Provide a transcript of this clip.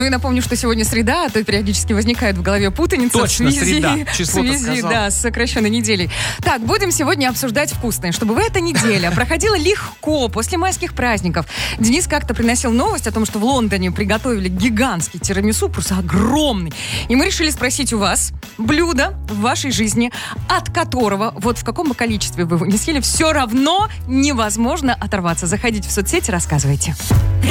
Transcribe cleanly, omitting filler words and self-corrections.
Ну и напомню, что сегодня среда, а то периодически возникает в голове путаница. Точно, в связи, среда. Число-то в связи, сказал. да, с сокращенной неделей. Так, будем сегодня обсуждать вкусное, чтобы в эта неделя проходила легко, после майских праздников. Денис как-то приносил новость о том, что в Лондоне приготовили гигантский тирамису, просто огромный. И мы решили спросить у вас блюдо в вашей жизни, от которого, вот в каком бы количестве вы его не съели, все равно невозможно оторваться. Заходите в соцсети, рассказывайте.